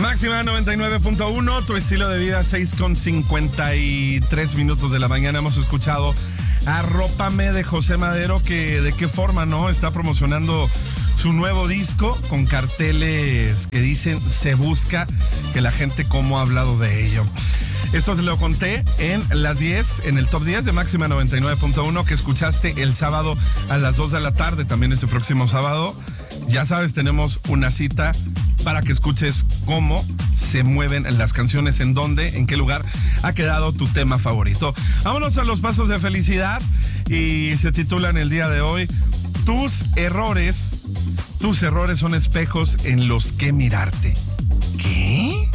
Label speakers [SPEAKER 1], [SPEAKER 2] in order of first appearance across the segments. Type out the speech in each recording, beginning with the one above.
[SPEAKER 1] Máxima 99.1, tu estilo de vida, 6:53 de la mañana. Hemos escuchado Arrópame de José Madero, que de qué forma, ¿no? Está promocionando su nuevo disco con carteles que dicen se busca, que la gente cómo ha hablado de ello. Esto te lo conté en las 10, en el top 10 de Máxima 99.1 que escuchaste el sábado a las 2 de la tarde, también este próximo sábado. Ya sabes, tenemos una cita para que escuches cómo se mueven las canciones, en dónde, en qué lugar ha quedado tu tema favorito. Vámonos a los pasos de felicidad y se titulan el día de hoy, Tus errores son espejos en los que mirarte. ¿Qué?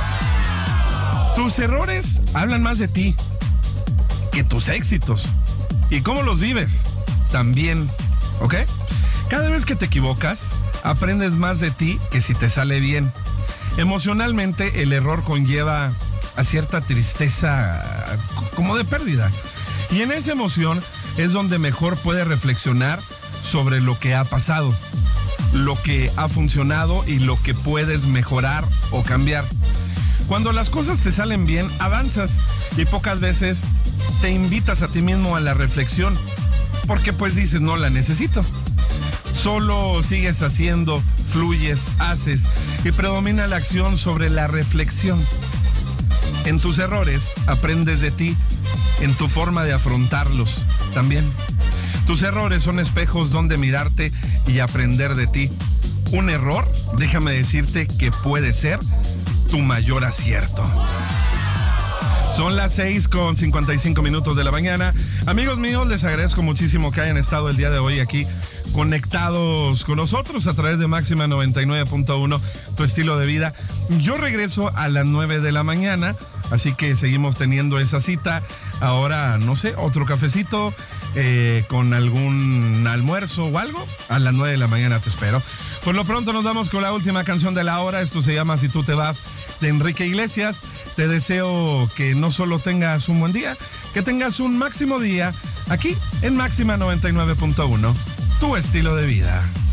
[SPEAKER 1] Tus errores hablan más de ti que tus éxitos. ¿Y cómo los vives? También, ¿ok? Cada vez que te equivocas, aprendes más de ti que si te sale bien. Emocionalmente, el error conlleva a cierta tristeza, como de pérdida. Y en esa emoción es donde mejor puedes reflexionar sobre lo que ha pasado, lo que ha funcionado y lo que puedes mejorar o cambiar. Cuando las cosas te salen bien, avanzas y pocas veces te invitas a ti mismo a la reflexión, porque pues dices, no la necesito. Solo sigues haciendo, fluyes, haces y predomina la acción sobre la reflexión. En tus errores aprendes de ti, en tu forma de afrontarlos también. Tus errores son espejos donde mirarte y aprender de ti. Un error, déjame decirte que puede ser tu mayor acierto. Son las 6:55 de la mañana. Amigos míos, les agradezco muchísimo que hayan estado el día de hoy aquí conectados con nosotros a través de Máxima 99.1, tu estilo de vida. Yo regreso a las 9 de la mañana, así que seguimos teniendo esa cita. Ahora, no sé, otro cafecito con algún almuerzo o algo. A las 9 de la mañana te espero. Por lo pronto nos vamos con la última canción de la hora. Esto se llama Si tú te vas, de Enrique Iglesias. Te deseo que no solo tengas un buen día, que tengas un máximo día aquí en Máxima 99.1, tu estilo de vida.